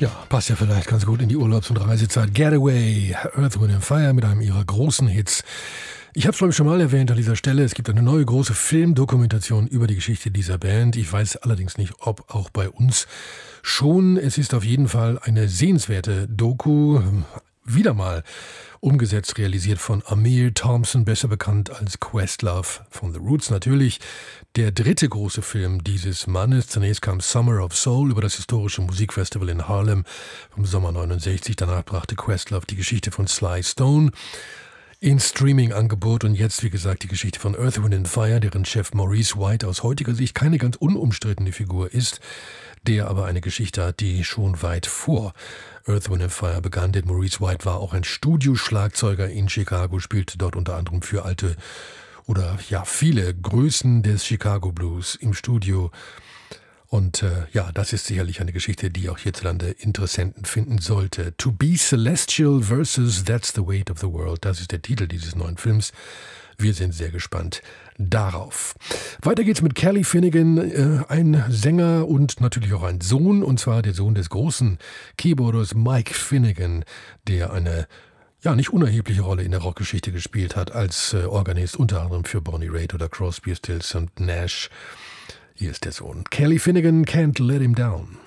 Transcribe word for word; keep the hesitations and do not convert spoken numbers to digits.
Ja, passt ja vielleicht ganz gut in die Urlaubs- und Reisezeit. Getaway, Earth, Wind and Fire mit einem ihrer großen Hits. Ich habe es, glaube ich, schon mal erwähnt an dieser Stelle. Es gibt eine neue große Filmdokumentation über die Geschichte dieser Band. Ich weiß allerdings nicht, ob auch bei uns schon. Es ist auf jeden Fall eine sehenswerte Doku. Wieder mal umgesetzt, realisiert von Amir Thompson, besser bekannt als Questlove von The Roots natürlich. Der dritte große Film dieses Mannes. Zunächst kam Summer of Soul über das historische Musikfestival in Harlem vom Sommer neunundsechzig. Danach brachte Questlove die Geschichte von Sly Stone in Streaming-Angebot und jetzt, wie gesagt, die Geschichte von Earth, Wind and Fire, deren Chef Maurice White aus heutiger Sicht keine ganz unumstrittene Figur ist, der aber eine Geschichte hat, die schon weit vor Earth, Wind and Fire begann. Denn Maurice White war auch ein Studioschlagzeuger in Chicago, spielte dort unter anderem für alte oder ja viele Größen des Chicago Blues im Studio. Und äh, ja, das ist sicherlich eine Geschichte, die auch hierzulande Interessenten finden sollte. To be Celestial versus That's the Weight of the World. Das ist der Titel dieses neuen Films. Wir sind sehr gespannt darauf. Weiter geht's mit Kelly Finnegan, äh, ein Sänger und natürlich auch ein Sohn. Und zwar der Sohn des großen Keyboarders Mike Finnegan, der eine ja nicht unerhebliche Rolle in der Rockgeschichte gespielt hat als äh, Organist, unter anderem für Bonnie Raitt oder Crosby, Stills und Nash. Hier ist der Sohn. Kelly Finnegan, Can't Let Him Down.